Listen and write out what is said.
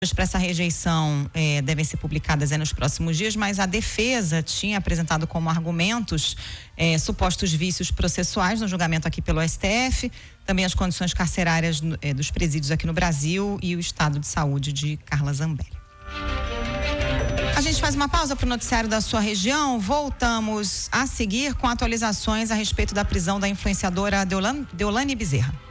para essa rejeição devem ser publicadas nos próximos dias, mas a defesa tinha apresentado como argumentos supostos vícios processuais no julgamento aqui pelo STF, também as condições carcerárias dos presídios aqui no Brasil e o estado de saúde de Carla Zambelli. A gente faz uma pausa para o noticiário da sua região. Voltamos a seguir com atualizações a respeito da prisão da influenciadora Deolane Bezerra.